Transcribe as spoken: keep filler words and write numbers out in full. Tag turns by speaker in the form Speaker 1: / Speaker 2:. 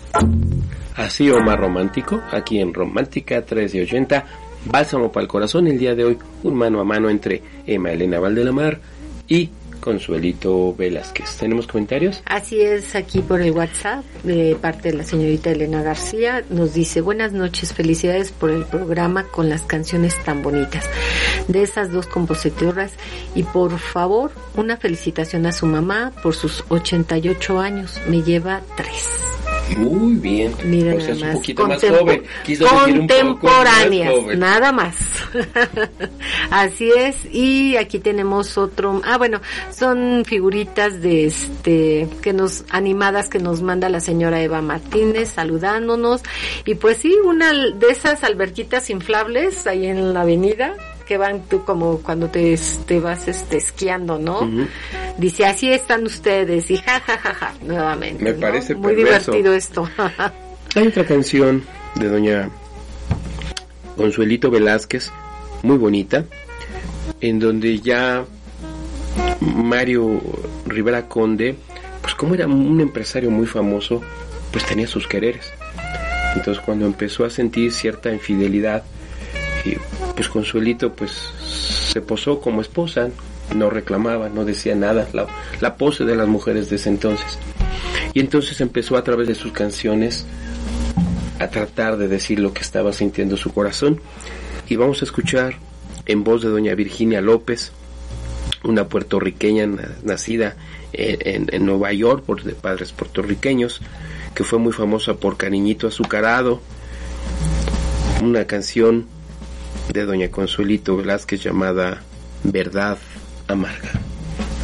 Speaker 1: Así o más romántico, aquí en Romántica trece ochenta, Bálsamo para el Corazón. El día de hoy, un mano a mano entre Emma Elena Valdelamar y Consuelito Velázquez. ¿Tenemos comentarios?
Speaker 2: Así es, aquí por el WhatsApp, de parte de la señorita Elena García, nos dice: buenas noches, felicidades por el programa con las canciones tan bonitas de esas dos compositoras, y por favor, una felicitación a su mamá por sus ochenta y ocho años, me lleva tres.
Speaker 1: Muy bien.
Speaker 2: Mira,
Speaker 1: pues
Speaker 2: nada
Speaker 1: es
Speaker 2: más.
Speaker 1: un poquito
Speaker 2: Contem-
Speaker 1: más joven. Quiso
Speaker 2: contemporáneas,
Speaker 1: decir un poco más joven.
Speaker 2: nada más. Así es. Y aquí tenemos otro. Ah, bueno, son figuritas de este que nos animadas que nos manda la señora Eva Martínez saludándonos. Y pues sí, una de esas alberquitas inflables ahí en la avenida, que van tú como cuando te, te vas este esquiando, ¿no? Uh-huh. Dice, así están ustedes, y ja, ja, ja, ja, nuevamente.
Speaker 1: Me
Speaker 2: ¿no?
Speaker 1: parece
Speaker 2: muy
Speaker 1: perverso.
Speaker 2: divertido esto.
Speaker 1: Hay otra canción de doña Consuelito Velázquez, muy bonita, en donde ya Mario Rivera Conde, pues como era un empresario muy famoso, pues tenía sus quereres. Entonces cuando empezó a sentir cierta infidelidad, y pues Consuelito pues se posó como esposa, no reclamaba, no decía nada, la, la pose de las mujeres de ese entonces. Y entonces empezó a través de sus canciones a tratar de decir lo que estaba sintiendo su corazón. Y vamos a escuchar en voz de doña Virginia López, una puertorriqueña nacida en, en, en Nueva York por de padres puertorriqueños, que fue muy famosa por Cariñito Azucarado, una canción de doña Consuelito Velázquez llamada Verdad Amarga.